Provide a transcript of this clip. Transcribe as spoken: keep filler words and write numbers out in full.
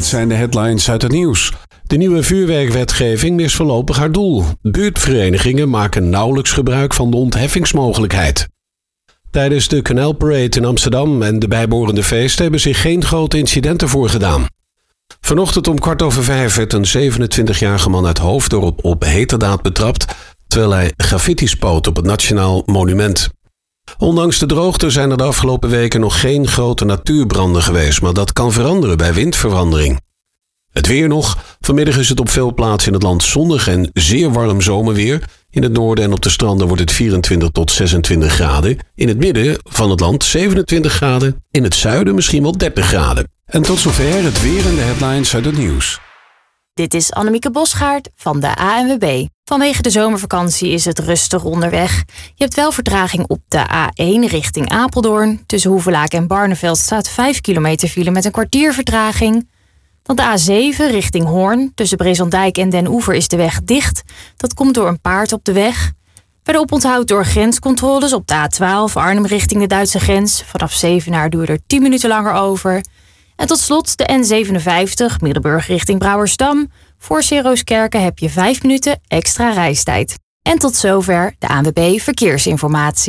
zijn de headlines uit het nieuws. De nieuwe vuurwerkwetgeving mist voorlopig haar doel. Buurtverenigingen maken nauwelijks gebruik van de ontheffingsmogelijkheid. Tijdens de Canal Parade in Amsterdam en de bijbehorende feesten hebben zich geen grote incidenten voorgedaan. Vanochtend om kwart over vijf werd een zevenentwintigjarige man uit Hoofddorp op heterdaad betrapt, terwijl hij graffiti spoot op het Nationaal Monument. Ondanks de droogte zijn er de afgelopen weken nog geen grote natuurbranden geweest, maar dat kan veranderen bij windverandering. Het weer nog. Vanmiddag is het op veel plaatsen in het land zonnig en zeer warm zomerweer. In het noorden en op de stranden wordt het vierentwintig tot zesentwintig graden. In het midden van het land zevenentwintig graden. In het zuiden misschien wel dertig graden. En tot zover het weer en de headlines uit het nieuws. Dit is Annemieke Bosgaard van de A N W B. Vanwege de zomervakantie is het rustig onderweg. Je hebt wel vertraging op de A één richting Apeldoorn. Tussen Hoevelaak en Barneveld staat vijf kilometer file met een kwartier vertraging. Dan de A zeven richting Hoorn. Tussen Brezondijk en Den Oever is de weg dicht. Dat komt door een paard op de weg. Verder oponthoud door grenscontroles op de A twaalf Arnhem richting de Duitse grens. Vanaf Zevenaar duurt er tien minuten langer over. En tot slot de N zevenenvijftig Middelburg richting Brouwersdam. Voor Zeerooskerken heb je vijf minuten extra reistijd. En tot zover de A N W B Verkeersinformatie.